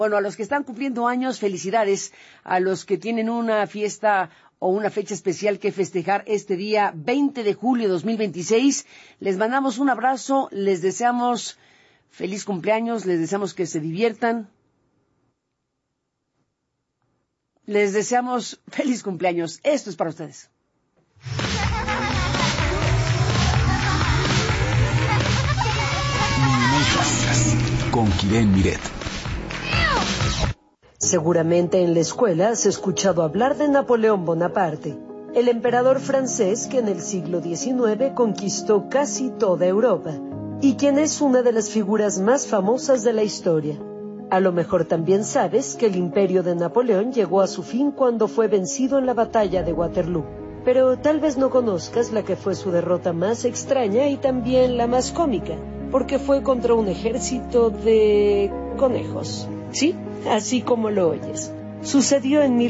Bueno, a los que están cumpliendo años, felicidades. A los que tienen una fiesta o una fecha especial que festejar este día 20 de julio de 2026, les mandamos un abrazo, les deseamos feliz cumpleaños, les deseamos que se diviertan. Les deseamos feliz cumpleaños. Esto es para ustedes. Con Kiren Miret. Seguramente en la escuela has escuchado hablar de Napoleón Bonaparte, el emperador francés que en el siglo XIX conquistó casi toda Europa y quien es una de las figuras más famosas de la historia. A lo mejor también sabes que el imperio de Napoleón llegó a su fin cuando fue vencido en la batalla de Waterloo, pero tal vez no conozcas la que fue su derrota más extraña y también la más cómica, porque fue contra un ejército de conejos. Sí, así como lo oyes. Sucedió en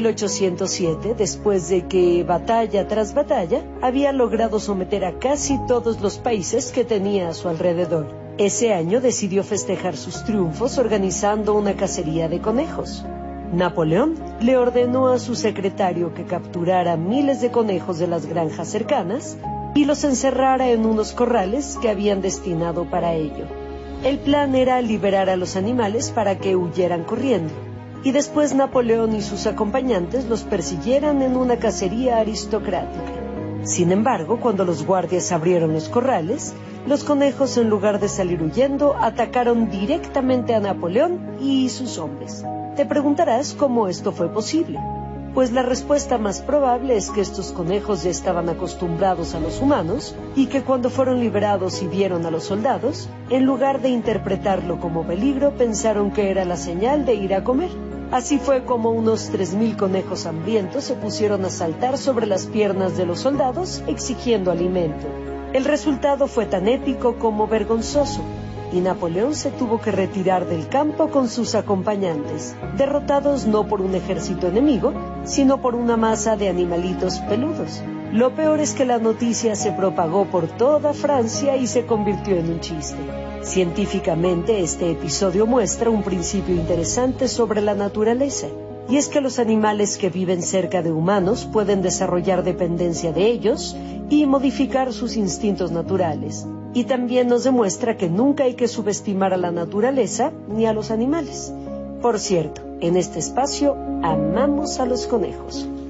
1807, después de que, batalla tras batalla, había logrado someter a casi todos los países que tenía a su alrededor. Ese año decidió festejar sus triunfos organizando una cacería de conejos. Napoleón le ordenó a su secretario que capturara miles de conejos de las granjas cercanas y los encerrara en unos corrales que habían destinado para ello. El plan era liberar a los animales para que huyeran corriendo, y después Napoleón y sus acompañantes los persiguieran en una cacería aristocrática. Sin embargo, cuando los guardias abrieron los corrales, los conejos, en lugar de salir huyendo, atacaron directamente a Napoleón y sus hombres. Te preguntarás cómo esto fue posible. Pues la respuesta más probable es que estos conejos ya estaban acostumbrados a los humanos y que cuando fueron liberados y vieron a los soldados, en lugar de interpretarlo como peligro, pensaron que era la señal de ir a comer. Así fue como unos 3,000 conejos hambrientos se pusieron a saltar sobre las piernas de los soldados exigiendo alimento. El resultado fue tan épico como vergonzoso, y Napoleón se tuvo que retirar del campo con sus acompañantes, derrotados no por un ejército enemigo, sino por una masa de animalitos peludos. Lo peor es que la noticia se propagó por toda Francia y se convirtió en un chiste. Científicamente, este episodio muestra un principio interesante sobre la naturaleza, y es que los animales que viven cerca de humanos pueden desarrollar dependencia de ellos y modificar sus instintos naturales. Y también nos demuestra que nunca hay que subestimar a la naturaleza ni a los animales. Por cierto, en este espacio amamos a los conejos.